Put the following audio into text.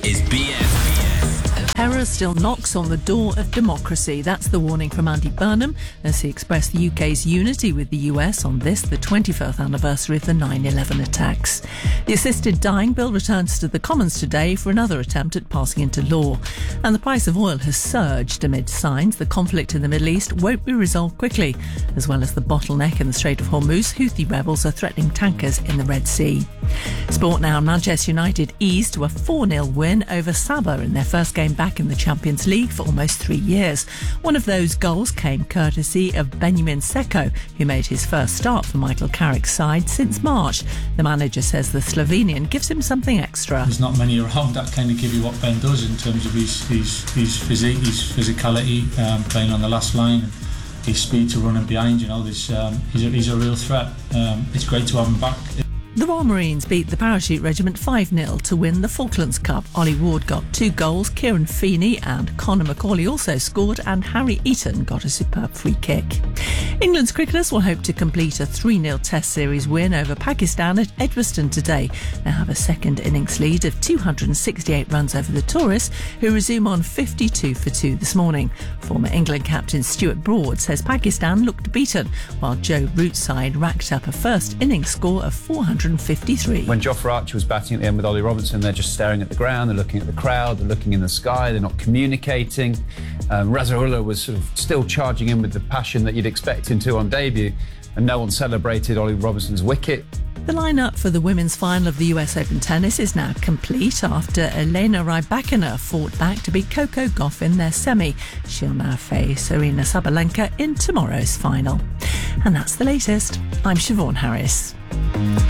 is BS. Terror still knocks on the door of democracy. That's the warning from Andy Burnham as he expressed the UK's unity with the US on this, the 25th anniversary of the 9/11 attacks. The assisted dying bill returns to the Commons today for another attempt at passing into law. And the price of oil has surged amid signs the conflict in the Middle East won't be resolved quickly. As well as the bottleneck in the Strait of Hormuz, Houthi rebels are threatening tankers in the Red Sea. Sport now. Manchester United eased to a 4-0 win over Sabah in their first game back in the Champions League for almost 3 years. One of those goals came courtesy of Benjamin Seco, who made his first start for Michael Carrick's side since March. The manager says the Slovenian gives him something extra. There's not many around that kind of give you what Ben does in terms of his physique, his physicality, playing on the last line, his speed to running behind. He's a real threat. It's great to have him back. The Royal Marines beat the Parachute Regiment 5-0 to win the Falklands Cup. Ollie Ward got 2 goals, Kieran Feeney and Conor McCauley also scored, and Harry Eaton got a superb free kick. England's cricketers will hope to complete a 3-0 Test Series win over Pakistan at Edgbaston today. They have a second innings lead of 268 runs over the tourists, who resume on 52 for 2 this morning. Former England captain Stuart Broad says Pakistan looked beaten, while Joe Root's side racked up a first innings score of 453. When Jofra Archer was batting at the end with Ollie Robinson, they're just staring at the ground, they're looking at the crowd, they're looking in the sky, they're not communicating. Razzarullah was sort of still charging in with the passion that you'd expect him to on debut, and no one celebrated Ollie Robinson's wicket. The lineup for the women's final of the US Open tennis is now complete after Elena Rybakina fought back to beat Coco Gauff in their semi. She'll now face Aryna Sabalenka in tomorrow's final. And that's the latest. I'm Siobhan Harris.